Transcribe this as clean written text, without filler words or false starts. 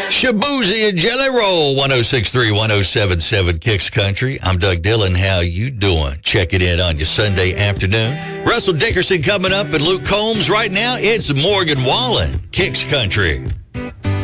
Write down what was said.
Shabuzi and Jelly Roll, 106.3, 107.7 Kicks Country. I'm Doug Dillon. How you doing? Check it in on your Sunday afternoon. Russell Dickerson coming up and Luke Combs. Right now, it's Morgan Wallen, Kicks Country.